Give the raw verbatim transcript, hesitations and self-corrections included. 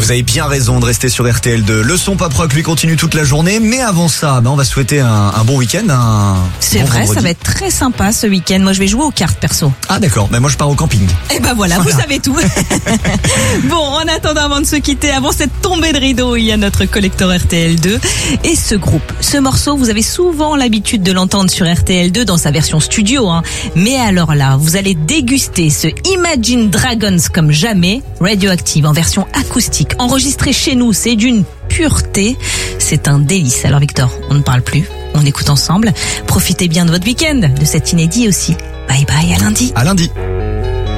Vous avez bien raison de rester sur R T L deux. Le son pop rock lui continue toute la journée, mais avant ça, ben on va souhaiter un, un bon week-end. Un C'est bon vrai, vendredi. ça va être très sympa ce week-end. Moi, je vais jouer aux cartes perso. Ah d'accord, mais moi je pars au camping. Et ben voilà, Voilà. vous savez tout. Bon, en attendant, avant de se quitter, avant cette tombée de rideau, il y a notre collector R T L deux et ce groupe. Ce morceau, vous avez souvent l'habitude de l'entendre sur R T L deux dans sa version studio, hein. Mais alors là, vous allez déguster ce Imagine Dragons comme jamais, Radioactive en version acoustique, enregistré chez nous, c'est d'une pureté, c'est un délice. Alors Victor, on ne parle plus, on écoute ensemble. Profitez bien de votre week-end, de cet inédit aussi. Bye bye, à lundi. À lundi.